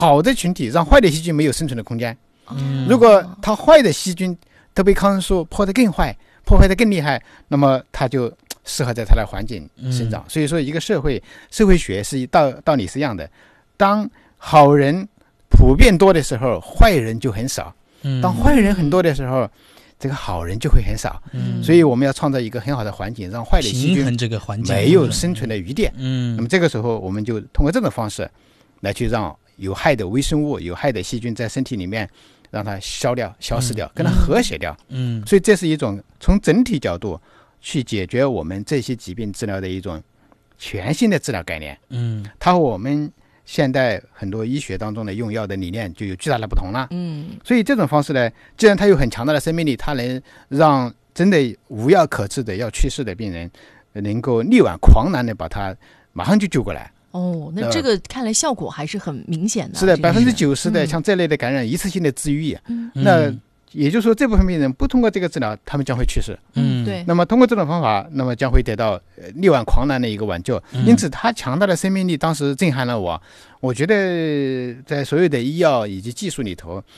好的群体让坏的细菌没有生存的空间。如果它坏的细菌都被抗生素破得更坏，破坏得更厉害，那么它就适合在它的环境生长。所以说一个社会学是道理是一样的，当好人普遍多的时候，坏人就很少，当坏人很多的时候，这个好人就会很少。所以我们要创造一个很好的环境，让坏的细菌没有生存的余地。那么这个时候我们就通过这种方式来去让有害的微生物、有害的细菌在身体里面让它消失掉，跟它和谐掉。所以这是一种从整体角度去解决我们这些疾病治疗的一种全新的治疗概念。它和我们现代很多医学当中的用药的理念就有巨大的不同了。所以这种方式呢，既然它有很强大的生命力，它能让真的无药可治的要去世的病人能够力挽狂澜的把它马上就救过来。 那这个看来效果还是很明显的。 是的，90%的像这类的感染一次性的治愈。那也就是说这部分病人不通过这个治疗他们将会去世。 对。 那么通过这种方法，那么将会得到力挽狂澜的一个挽救。因此他强大的生命力当时震撼了我觉得在所有的医药以及技术里头，